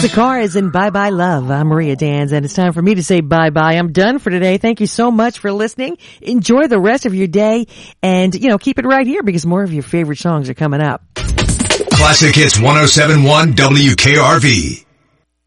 The Cars and Bye Bye Love. I'm Maria Dans, and it's time for me to say bye-bye. I'm done for today. Thank you so much for listening. Enjoy the rest of your day, and, keep it right here because more of your favorite songs are coming up. Classic Hits 107.1 WKRV.